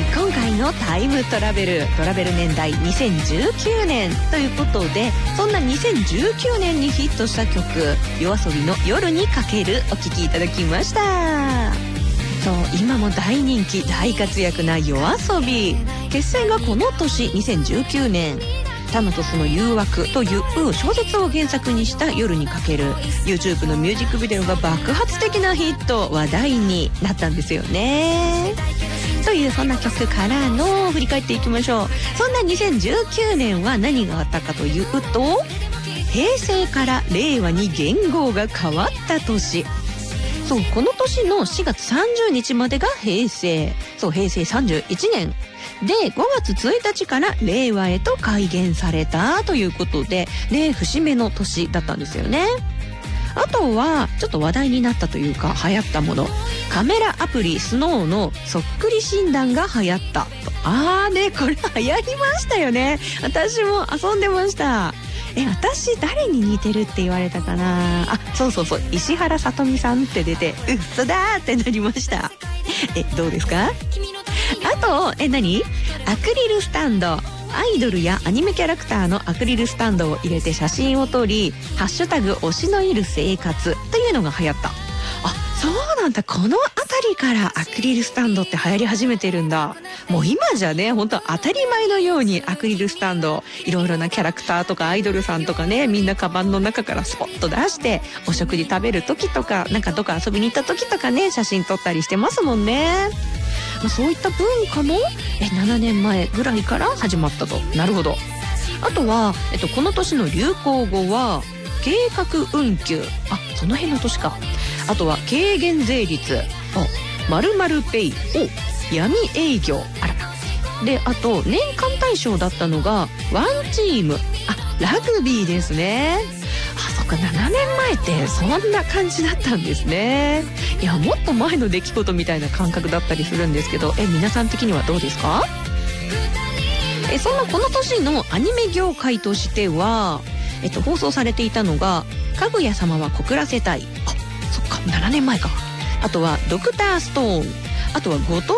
今回のタイムトラベル年代2019年ということで、そんな2019年にヒットした曲、YOASOBIの夜にかけるお聴きいただきました。そう、今も大人気大活躍なYOASOBI、結成がこの年2019年、タナトスの誘惑という小説を原作にした夜にかける YouTube のミュージックビデオが爆発的なヒット、話題になったんですよね。というそんな曲からの振り返っていきましょう。そんな2019年は何があったかというと、平成から令和に元号が変わった年。そう、この年の4月30日までが平成。そう、平成31年。で、5月1日から令和へと改元されたということで、ね、節目の年だったんですよね。あとは、ちょっと話題になったというか、流行ったもの。カメラアプリスノーのそっくり診断が流行った。ね、これ流行りましたよね。私も遊んでました。私誰に似てるって言われたかな。そうそうそう、石原さとみさんって出て、嘘だーってなりました。どうですか？あと、何？アクリルスタンド。アイドルやアニメキャラクターのアクリルスタンドを入れて写真を撮り、ハッシュタグ推しのいる生活というのが流行った。そうなんだ。このあたりからアクリルスタンドって流行り始めてるんだ。もう今じゃね、本当当たり前のようにアクリルスタンド、いろいろなキャラクターとかアイドルさんとかね、みんなカバンの中からスポッと出して、お食事食べる時とか、なんかどっか遊びに行った時とかね、写真撮ったりしてますもんね。そういった文化も7年前ぐらいから始まったと。なるほど。あとは、この年の流行語は計画運休。その辺の年か。あとは軽減税率。〇〇ペイ。闇営業。で、あと年間大賞だったのがワンチーム。ラグビーですね。そっか、7年前ってそんな感じだったんですね。いや、もっと前の出来事みたいな感覚だったりするんですけど、皆さん的にはどうですか？そんなこの年のアニメ業界としては、放送されていたのが、かぐや様は告らせたい。そっか、7年前か。あとはドクターストーン。あとは後藤